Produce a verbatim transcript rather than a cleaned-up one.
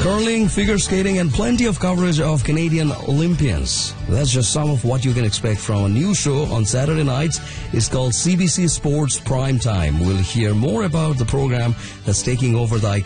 Curling, figure skating, and plenty of coverage of Canadian Olympians. That's just some of what you can expect from a new show on Saturday nights. It's called C B C Sports Prime Time. We'll hear more about the program that's taking over the